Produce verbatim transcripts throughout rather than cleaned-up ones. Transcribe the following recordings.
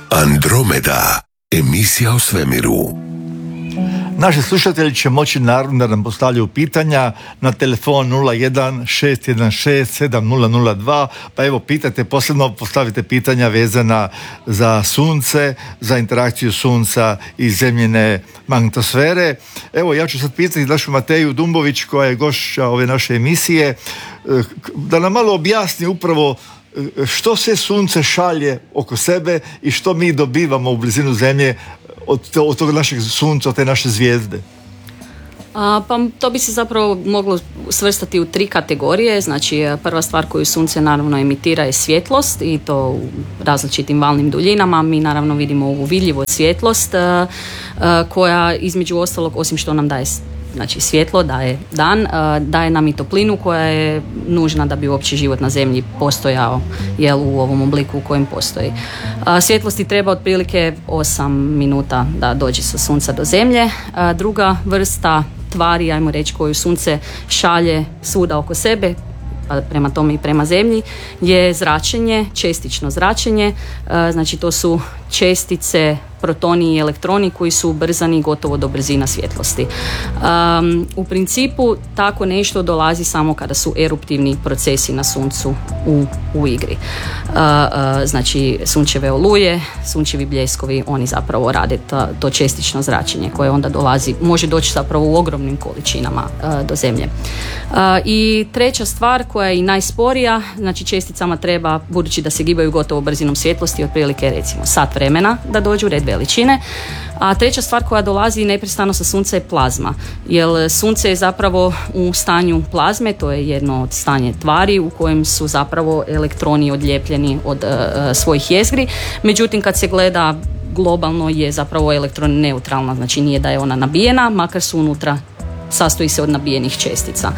Andromeda, emisija o svemiru. Naši slušatelji će moći naravno da nam postavljaju pitanja na telefon nula jedan šest jedan šest sedam nula nula dva, pa evo pitajte, posebno postavite pitanja vezana za sunce, za interakciju sunca i zemljine magnetosfere. Evo ja ću sad pitati našu Mateju Dumbović koja je gošća ove naše emisije da nam malo objasni upravo što sve sunce šalje oko sebe i što mi dobivamo u blizinu zemlje od, od tog našeg sunca, od te naše zvijezde. A, pa to bi se zapravo moglo svrstati u tri kategorije. Znači prva stvar koju sunce naravno emitira je svjetlost i to u različitim valnim duljinama. Mi naravno vidimo ovu vidljivu svjetlost a, a, koja između ostalog, osim što nam daje znači svjetlo, daje dan, daje nam i toplinu koja je nužna da bi uopće život na zemlji postojao, jel, u ovom obliku u kojem postoji. Svjetlosti treba otprilike osam minuta da dođe sa sunca do zemlje. Druga vrsta tvari, ajmo reći, koju sunce šalje svuda oko sebe, pa prema tome i prema zemlji, je zračenje, čestično zračenje. Znači to su čestice, protoni i elektroni koji su ubrzani gotovo do brzina svjetlosti. Um, u principu tako nešto dolazi samo kada su eruptivni procesi na suncu u, u igri. Uh, uh, znači sunčeve oluje, sunčevi bljeskovi, oni zapravo rade ta, to čestično zračenje koje onda dolazi, može doći zapravo u ogromnim količinama uh, do zemlje. Uh, I treća stvar koja je i najsporija, znači česticama treba, budući da se gibaju gotovo brzinom svjetlosti, otprilike recimo sat vremena da dođu red veličine. A treća stvar koja dolazi neprestano sa sunca je plazma, jer sunce je zapravo u stanju plazme, to je jedno od stanje tvari u kojem su zapravo elektroni odlijepljeni od uh, svojih jezgri. Međutim, kad se gleda globalno je zapravo elektron neutralna, znači nije da je ona nabijena, makar su unutra, sastoji se od nabijenih čestica.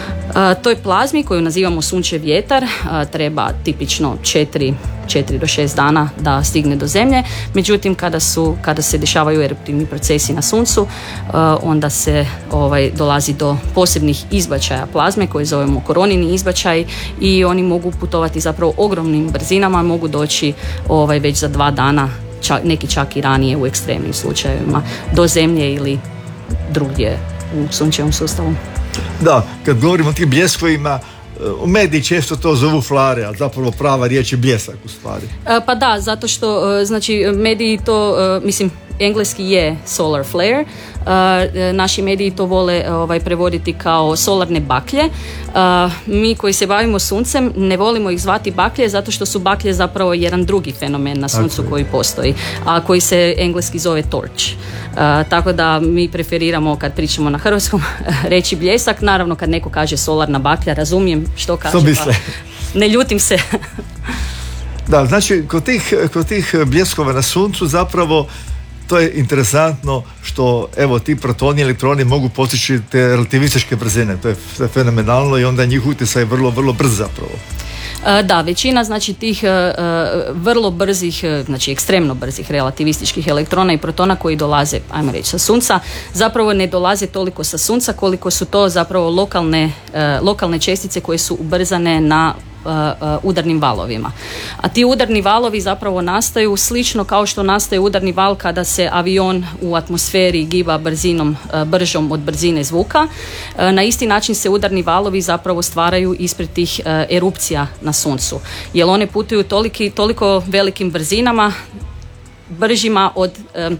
Uh, toj plazmi koju nazivamo sunčev vjetar uh, treba tipično četiri do šest dana da stigne do zemlje. Međutim, kada, su, kada se dešavaju eruptivni procesi na suncu, uh, onda se ovaj, dolazi do posebnih izbačaja plazme koje zovemo koronini izbačaj i oni mogu putovati zapravo ogromnim brzinama, mogu doći ovaj, već za dva dana, čak, neki čak i ranije u ekstremnim slučajevima, do zemlje ili drugdje u sunčevom sustavu. Da, kad govorimo o tim bljeskovima, u mediji često to zovu flare, ali zapravo prava riječ je bljesak u stvari. Pa da, zato što znači mediji to, mislim, engleski je solar flare, naši mediji to vole ovaj, prevoditi kao solarne baklje. Mi koji se bavimo suncem ne volimo ih zvati baklje zato što su baklje zapravo jedan drugi fenomen na suncu okay. koji postoji, a koji se engleski zove torch. Uh, tako da mi preferiramo kad pričamo na hrvatskom reći bljesak. Naravno kad neko kaže solarna baklja razumijem što kaže, pa ne ljutim se. Da, znači kod tih, kod tih bljeskova na suncu zapravo to je interesantno što evo ti protoni i elektroni mogu postići te relativističke brzine, to je fenomenalno i onda njih utjecaj je vrlo, vrlo brz zapravo. Da, većina znači tih uh, vrlo brzih, znači ekstremno brzih relativističkih elektrona i protona koji dolaze, ajmo reći, sa sunca, zapravo ne dolaze toliko sa sunca koliko su to zapravo lokalne, uh, lokalne čestice koje su ubrzane na Uh, uh, udarnim valovima. A ti udarni valovi zapravo nastaju slično kao što nastaje udarni val kada se avion u atmosferi giba brzinom uh, bržom od brzine zvuka. Uh, na isti način se udarni valovi zapravo stvaraju ispred tih uh, erupcija na suncu. Jer one putuju toliki, toliko velikim brzinama, bržima od um,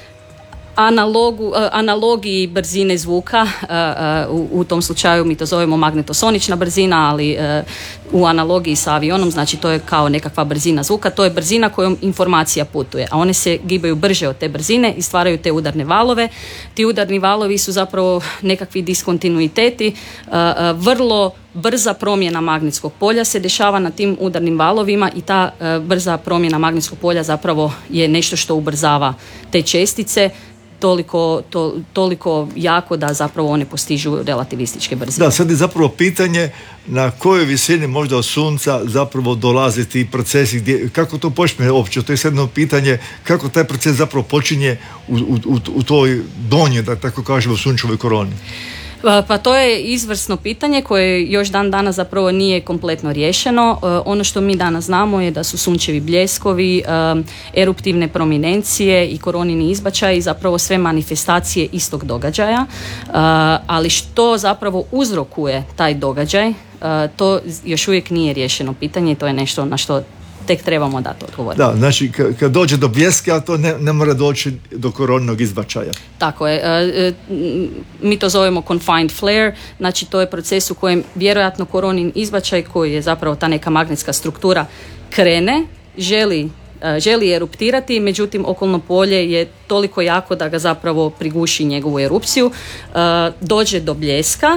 Analogu, analogiji brzine zvuka, u, u tom slučaju mi to zovemo magnetosonična brzina, ali u analogiji sa avionom, znači to je kao nekakva brzina zvuka, to je brzina kojom informacija putuje, a one se gibaju brže od te brzine i stvaraju te udarne valove. Ti udarni valovi su zapravo nekakvi diskontinuiteti, vrlo brza promjena magnetskog polja se dešava na tim udarnim valovima i ta brza promjena magnetskog polja zapravo je nešto što ubrzava te čestice toliko, to, toliko jako da zapravo one postižu relativističke brzine. Da, sad je zapravo pitanje na kojoj visini možda od sunca zapravo dolaze ti procesi, gdje, kako to počne uopće, to je jedno pitanje, kako taj proces zapravo počinje u, u, u toj donje, da tako kažemo, sunčevoj koroni. Pa, pa to je izvrsno pitanje koje još dan danas zapravo nije kompletno riješeno. E, ono što mi danas znamo je da su sunčevi bljeskovi, e, eruptivne prominencije i koronini izbačaji zapravo sve manifestacije istog događaja, e, ali što zapravo uzrokuje taj događaj, e, to još uvijek nije riješeno pitanje i to je nešto na što tek trebamo dati odgovor. Da, znači kad dođe do bljeska, to ne, ne mora doći do koroninog izbačaja. Tako je. E, mi to zovemo confined flare, znači to je proces u kojem vjerojatno koronin izbačaj, koji je zapravo ta neka magnetska struktura, krene, želi, želi eruptirati, međutim okolno polje je toliko jako da ga zapravo priguši njegovu erupciju, e, dođe do bljeska,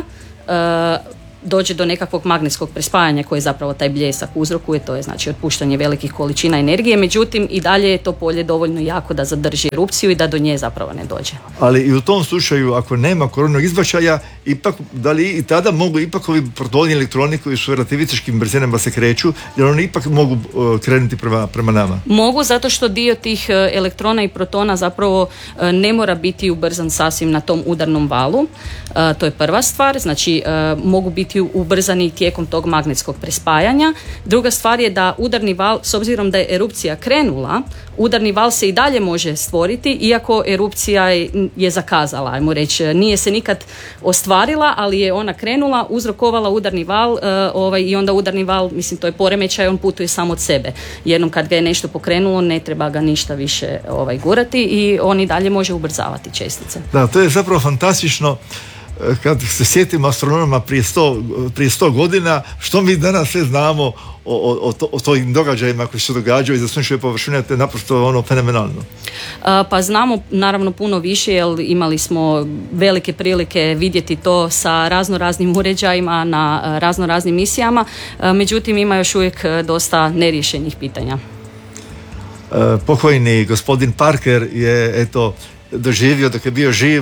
e, dođe do nekakvog magnetskog prespajanja koje zapravo taj bljesak uzrokuje, to je znači otpuštanje velikih količina energije, međutim i dalje je to polje dovoljno jako da zadrži erupciju i da do nje zapravo ne dođe. Ali i u tom slučaju, ako nema koronog izbačaja, ipak, da li i tada mogu ipak ovi protoni elektroni koji su relativističkim brzinama se kreću, jer oni ipak mogu uh, krenuti prema, prema nama? Mogu, zato što dio tih uh, elektrona i protona zapravo uh, ne mora biti ubrzan sasvim na tom udarnom valu. Uh, to je prva stvar, znači uh, mogu biti ubrzani tijekom tog magnetskog prespajanja. Druga stvar je da udarni val, s obzirom da je erupcija krenula, udarni val se i dalje može stvoriti, iako erupcija je zakazala, ajmo reći. Nije se nikad ostvarila, ali je ona krenula, uzrokovala udarni val, uh, ovaj, i onda udarni val, mislim, to je poremećaj, on putuje sam od sebe. Jednom kad ga je nešto pokrenulo, ne treba ga ništa više ovaj, gurati i on i dalje može ubrzavati čestice. Da, to je zapravo fantastično. Kad se sjetimo astronoma prije sto, prije sto godina, što mi danas sve znamo o, o, o, to, o tojim događajima koji se događaju iza sunčeve površine, to je naprosto ono fenomenalno. A, pa znamo naravno puno više, jer imali smo velike prilike vidjeti to sa razno raznim uređajima na razno raznim misijama, a, međutim ima još uvijek dosta neriješenih pitanja. A, pokojni gospodin Parker je eto doživio dok je bio živ,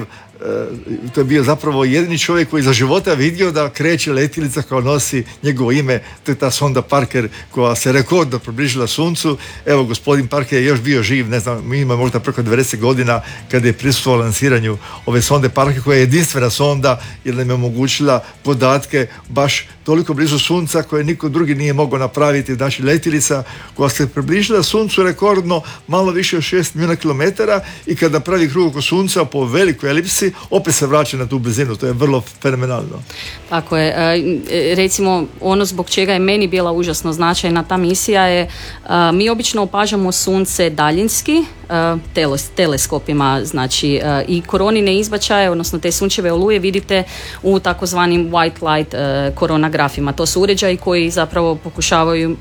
to je bio zapravo jedini čovjek koji za života vidio da kreće letjelica koja nosi njegovo ime, to je ta sonda Parker koja se rekordno približila Suncu. Evo, gospodin Parker je još bio živ, ne znam, mi ima možda preko devedeset godina kada je prisustvovao lansiranju ove sonde Parker, koja je jedinstvena sonda jer nam je omogućila podatke baš toliko blizu Sunca koje niko drugi nije mogao napraviti. Znači letjelica koja se približila Suncu rekordno malo više od šest milijuna kilometara i kada pravi krug oko Sunca po velikoj elipsi opet se vraća na tu brzinu, to je vrlo fenomenalno. Tako je, recimo ono zbog čega je meni bila užasno značajna ta misija je, mi obično opažamo Sunce daljinski, teleskopima, znači i koronine izbačaje, odnosno te sunčeve oluje vidite u takozvanim white light koronografima. To su uređaji koji zapravo pokušavaju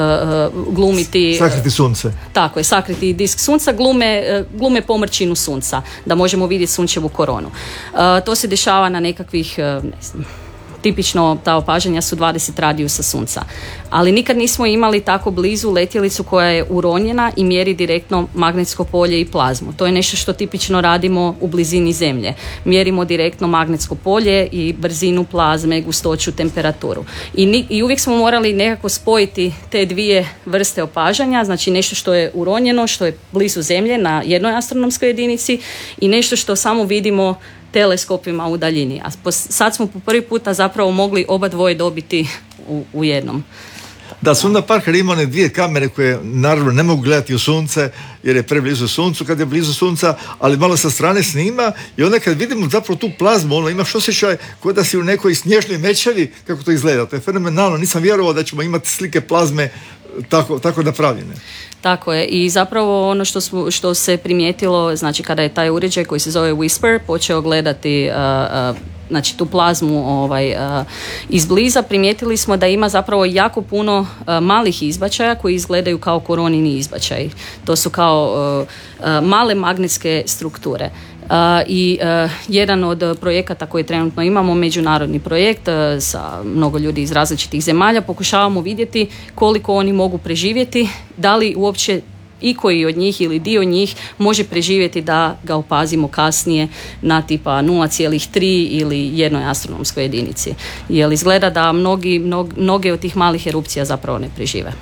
glumiti... Sakriti Sunce. Tako je, sakriti disk Sunca, glume, glume pomrčinu Sunca, da možemo vidjeti sunčevu koronu. To se dešava na nekakvih, ne znam, tipično ta opažanja su dvadeset radijusa Sunca. Ali nikad nismo imali tako blizu letjelicu koja je uronjena i mjeri direktno magnetsko polje i plazmu. To je nešto što tipično radimo u blizini Zemlje. Mjerimo direktno magnetsko polje i brzinu plazme, gustoću, temperaturu. I, ni, i uvijek smo morali nekako spojiti te dvije vrste opažanja, znači nešto što je uronjeno, što je blizu Zemlje na jednoj astronomskoj jedinici i nešto što samo vidimo teleskopima u daljini. A po, sad smo po prvi puta zapravo mogli oba dvoje dobiti u, u jednom. Da, sonda Parker ima one dvije kamere koje naravno ne mogu gledati u Sunce jer je preblizu Suncu kad je blizu Sunca, ali malo sa strane snima i onda kad vidimo zapravo tu plazmu, ono imaš osjećaj kao da si u nekoj snježnoj mećavi, kako to izgleda. To je fenomenalno. Nisam vjerovao da ćemo imati slike plazme tako, tako napravljene. Tako je, i zapravo ono što, smo, što se primijetilo, znači kada je taj uređaj koji se zove Whisper počeo gledati uh, uh, znači tu plazmu ovaj, uh, izbliza, primijetili smo da ima zapravo jako puno uh, malih izbačaja koji izgledaju kao koronini izbačaji. To su kao uh, uh, male magnetske strukture. Uh, i uh, jedan od projekata koji trenutno imamo, međunarodni projekt uh, sa mnogo ljudi iz različitih zemalja, pokušavamo vidjeti koliko oni mogu preživjeti, da li uopće i koji od njih ili dio njih može preživjeti da ga opazimo kasnije na tipa nula zarez tri ili jednoj astronomskoj jedinici. Jer izgleda da mnogi, mnog, mnoge od tih malih erupcija zapravo ne prežive.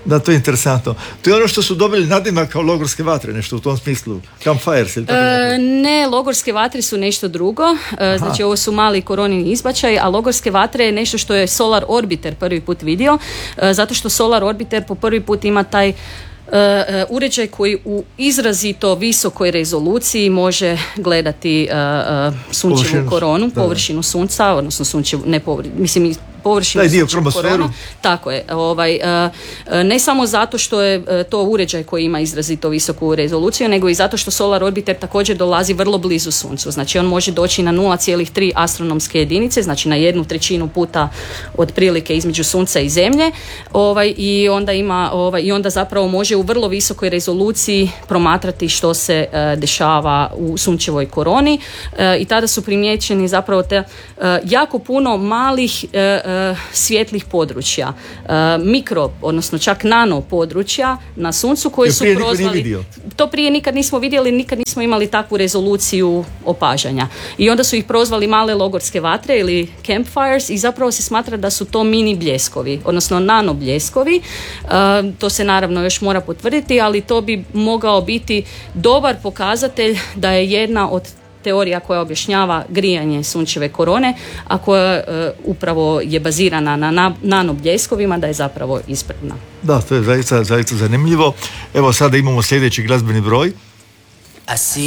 Da, to je interesantno. To je ono što su dobili nadimak kao logorske vatre, nešto u tom smislu. Campfires ili tako e, Ne, logorske vatre su nešto drugo. E, znači ovo su mali koronini izbačaj, a logorske vatre je nešto što je Solar Orbiter prvi put vidio, e, zato što Solar Orbiter po prvi put ima taj Uh, uh, uređaj koji u izrazito visokoj rezoluciji može gledati uh, uh, sunčevu površinu, koronu, da, površinu sunca, odnosno sunčevu, ne površinu, mislim površinu sunčevu koronu. Tako je. Ovaj, uh, ne samo zato što je uh, to uređaj koji ima izrazito visoku rezoluciju, nego i zato što Solar Orbiter također dolazi vrlo blizu suncu. Znači on može doći na nula zarez tri astronomske jedinice, znači na jednu trećinu puta otprilike između sunca i zemlje. Ovaj, i onda ima ovaj, i onda zapravo može u vrlo visokoj rezoluciji promatrati što se uh, dešava u sunčevoj koroni uh, i tada su primijećeni zapravo te uh, jako puno malih uh, uh, svjetlih područja, uh, mikro, odnosno čak nano područja na suncu koji su prozvali. To prije nikad nismo vidjeli, nikad nismo imali takvu rezoluciju opažanja. I onda su ih prozvali male logorske vatre ili campfires i zapravo se smatra da su to mini bljeskovi, odnosno nano bljeskovi. Uh, to se naravno još mora potvrditi, ali to bi mogao biti dobar pokazatelj da je jedna od teorija koja objašnjava grijanje sunčeve korone, a koja e, upravo je bazirana na nanobljeskovima, da je zapravo ispravna. Da, to je zaista, zaista zanimljivo. Evo sada imamo sljedeći glazbeni broj.